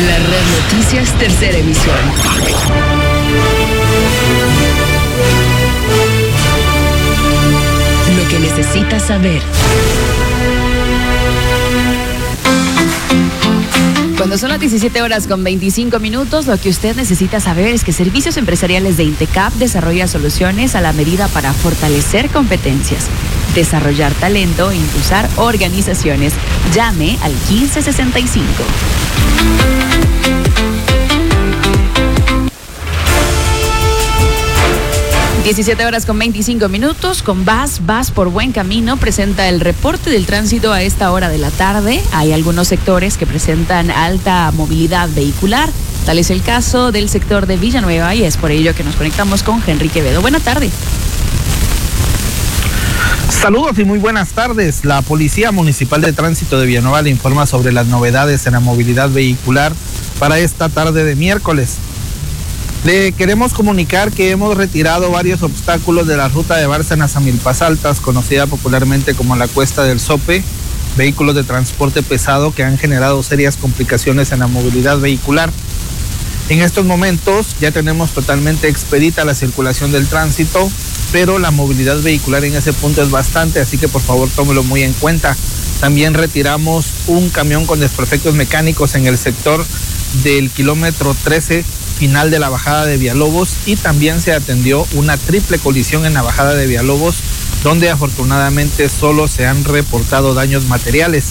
La Red Noticias, tercera emisión. Lo que necesitas saber. Cuando son las 17:25, lo que usted necesita saber es que Servicios Empresariales de Intecap desarrolla soluciones a la medida para fortalecer competencias, desarrollar talento e impulsar organizaciones. Llame al 1565. 17:25. Con Vas por buen camino presenta el reporte del tránsito a esta hora de la tarde. Hay algunos sectores que presentan alta movilidad vehicular. Tal es el caso del sector de Villanueva y es por ello que nos conectamos con Henry Quevedo. Buenas tardes. Saludos y muy buenas tardes. La Policía Municipal de Tránsito de Villanueva le informa sobre las novedades en la movilidad vehicular para esta tarde de miércoles. Le queremos comunicar que hemos retirado varios obstáculos de la ruta de Bárcenas a Milpas Altas, conocida popularmente como la Cuesta del Sope, vehículos de transporte pesado que han generado serias complicaciones en la movilidad vehicular. En estos momentos ya tenemos totalmente expedita la circulación del tránsito, pero la movilidad vehicular en ese punto es bastante, así que por favor tómelo muy en cuenta. También retiramos un camión con desperfectos mecánicos en el sector del kilómetro 13, final de la bajada de Villalobos, y también se atendió una triple colisión en la bajada de Villalobos, donde afortunadamente solo se han reportado daños materiales.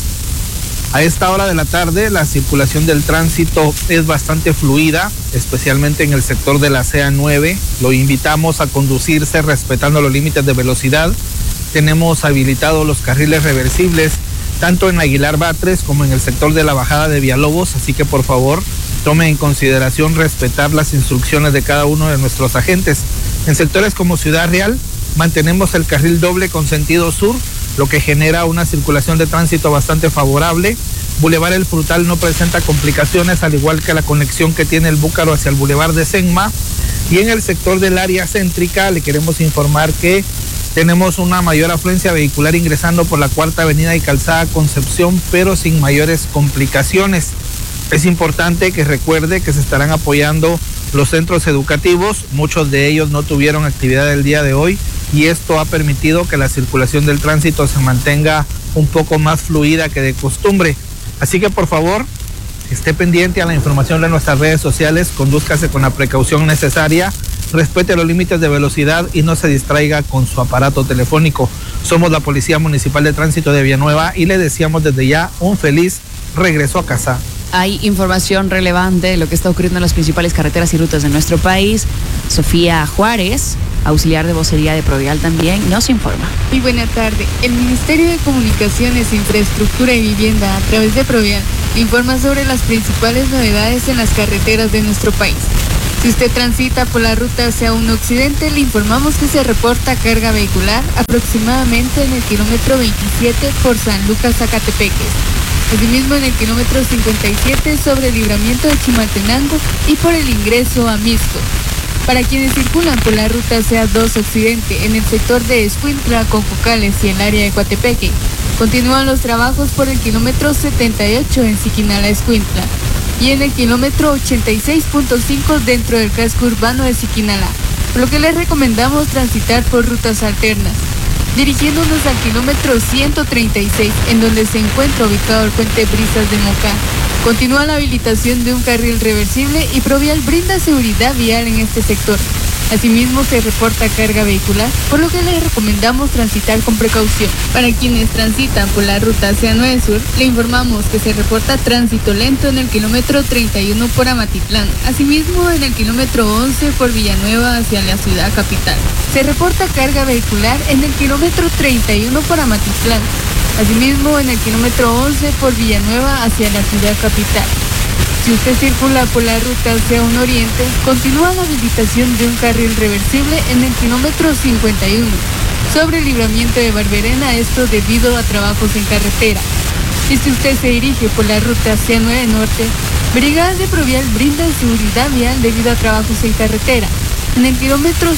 A esta hora de la tarde la circulación del tránsito es bastante fluida, especialmente en el sector de la CA9. Lo invitamos a conducirse respetando los límites de velocidad. Tenemos habilitados los carriles reversibles tanto en Aguilar Batres como en el sector de la bajada de Villalobos, así que por favor tome en consideración respetar las instrucciones de cada uno de nuestros agentes. En sectores como Ciudad Real mantenemos el carril doble con sentido sur, lo que genera una circulación de tránsito bastante favorable. Boulevard El Frutal no presenta complicaciones, al igual que la conexión que tiene el Búcaro hacia el Boulevard de Senma. Y en el sector del área céntrica le queremos informar que tenemos una mayor afluencia vehicular ingresando por la Cuarta Avenida y Calzada Concepción, pero sin mayores complicaciones. Es importante que recuerde que se estarán apoyando los centros educativos. Muchos de ellos no tuvieron actividad el día de hoy y esto ha permitido que la circulación del tránsito se mantenga un poco más fluida que de costumbre. Así que por favor, esté pendiente a la información de nuestras redes sociales, condúzcase con la precaución necesaria, respete los límites de velocidad y no se distraiga con su aparato telefónico. Somos la Policía Municipal de Tránsito de Villanueva y le deseamos desde ya un feliz regreso a casa. Hay información relevante de lo que está ocurriendo en las principales carreteras y rutas de nuestro país. Sofía Juárez, auxiliar de vocería de Provial, también nos informa. Muy buena tarde. El Ministerio de Comunicaciones, Infraestructura y Vivienda, a través de Provial, informa sobre las principales novedades en las carreteras de nuestro país. Si usted transita por la ruta hacia 1 Occidente, le informamos que se reporta carga vehicular aproximadamente en el kilómetro 27 por San Lucas, Zacatepeques. Asimismo, en el kilómetro 57 sobre el libramiento de Chimaltenango y por el ingreso a Misco. Para quienes circulan por la ruta hacia 2 Occidente, en el sector de Escuintla, Conjocales y el área de Coatepeque, continúan los trabajos por el kilómetro 78 en Siquinala, Escuintla, y en el kilómetro 86.5 dentro del casco urbano de Siquinala, por lo que les recomendamos transitar por rutas alternas, dirigiéndonos al kilómetro 136, en donde se encuentra ubicado el puente Brisas de Moca. Continúa la habilitación de un carril reversible y Provial brinda seguridad vial en este sector. Asimismo, se reporta carga vehicular, por lo que les recomendamos transitar con precaución. Para quienes transitan por la ruta hacia 9 Sur, le informamos que se reporta tránsito lento en el kilómetro 31 por Amatitlán. Asimismo, en el kilómetro 11 por Villanueva hacia la ciudad capital. Se reporta carga vehicular en el kilómetro 31 por Amatitlán. Asimismo, en el kilómetro 11 por Villanueva hacia la ciudad capital. Si usted circula por la ruta hacia 1 Oriente, continúa la habilitación de un carril reversible en el kilómetro 51, sobre el libramiento de Barberena, esto debido a trabajos en carretera. Y si usted se dirige por la ruta hacia 9 Norte, Brigadas de Provial brindan seguridad vial debido a trabajos en carretera, en el kilómetro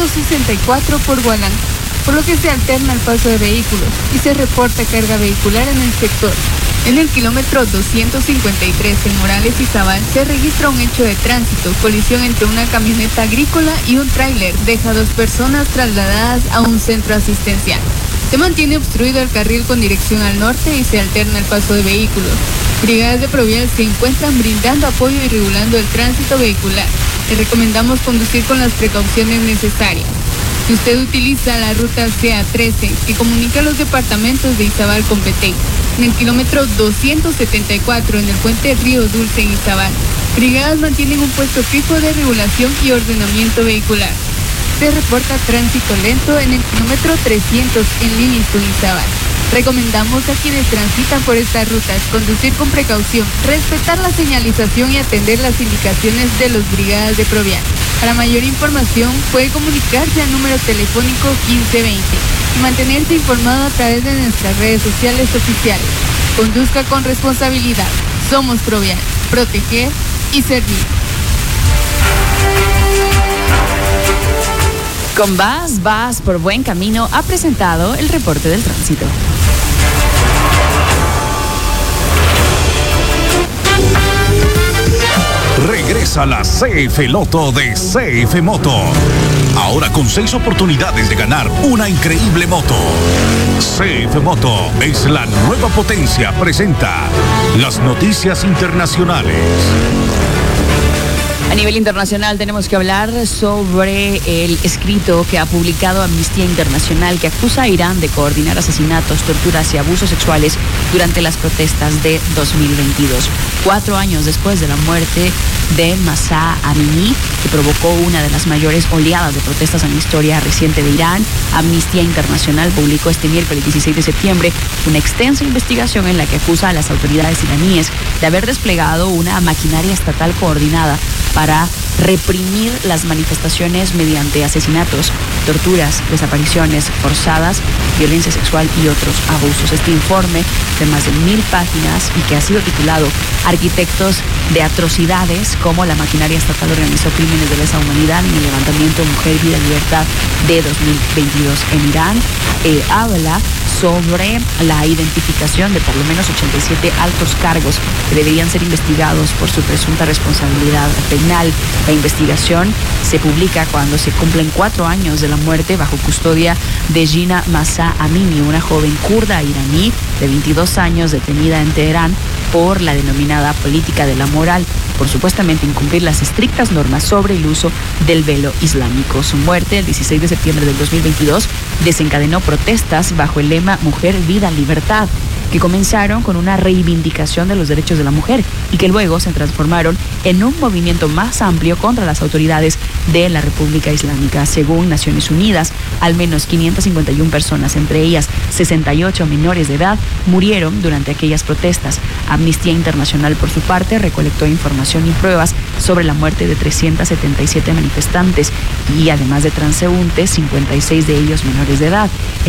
164 por Gualán, por lo que se alterna el paso de vehículos y se reporta carga vehicular en el sector. En el kilómetro 253 en Morales y Zabal se registra un hecho de tránsito, colisión entre una camioneta agrícola y un tráiler, deja a 2 personas trasladadas a un centro asistencial. Se mantiene obstruido el carril con dirección al norte y se alterna el paso de vehículos. Brigadas de Provial se encuentran brindando apoyo y regulando el tránsito vehicular. Le recomendamos conducir con las precauciones necesarias. Si usted utiliza la ruta CA13 que comunica los departamentos de Izabal con Petén, en el kilómetro 274 en el puente Río Dulce en Izabal, brigadas mantienen un puesto fijo de regulación y ordenamiento vehicular. Se reporta tránsito lento en el kilómetro 300 en líneas con Izabal. Recomendamos a quienes transitan por estas rutas conducir con precaución, respetar la señalización y atender las indicaciones de los brigadas de Provial. Para mayor información puede comunicarse al número telefónico 1520 y mantenerse informado a través de nuestras redes sociales oficiales. Conduzca con responsabilidad. Somos Provial. Proteger y servir. Con vas por buen camino ha presentado el reporte del tránsito. Regresa la CF Loto de CF Moto. Ahora con 6 oportunidades de ganar una increíble moto. CF Moto es la nueva potencia. Presenta las noticias internacionales. A nivel internacional tenemos que hablar sobre el escrito que ha publicado Amnistía Internacional que acusa a Irán de coordinar asesinatos, torturas y abusos sexuales durante las protestas de 2022. 4 años después de la muerte de Mahsa Amini, que provocó una de las mayores oleadas de protestas en la historia reciente de Irán, Amnistía Internacional publicó este miércoles 16 de septiembre una extensa investigación en la que acusa a las autoridades iraníes de haber desplegado una maquinaria estatal coordinada para reprimir las manifestaciones mediante asesinatos, torturas, desapariciones forzadas, violencia sexual y otros abusos. Este informe de más de 1000 páginas y que ha sido titulado Arquitectos de atrocidades, cómo la maquinaria estatal organizó crímenes de lesa humanidad en el levantamiento Mujer, Vida, Libertad de 2022 en Irán, habla sobre la identificación de por lo menos 87 altos cargos que deberían ser investigados por su presunta responsabilidad penal. La investigación se publica cuando se cumplen 4 años de la muerte bajo custodia de Gina Mahsa Amini, una joven kurda iraní de 22 años detenida en Teherán por la denominada política de la moral, por supuestamente incumplir las estrictas normas sobre el uso del velo islámico. Su muerte, el 16 de septiembre del 2022, desencadenó protestas bajo el lema Mujer, Vida, Libertad, que comenzaron con una reivindicación de los derechos de la mujer y que luego se transformaron en un movimiento más amplio contra las autoridades de la República Islámica. Según Naciones Unidas, al menos 551 personas, entre ellas 68 menores de edad, murieron durante aquellas protestas. Amnistía Internacional, por su parte, recolectó información y pruebas sobre la muerte de 377 manifestantes y, además de transeúntes, 56 de ellos menores de edad.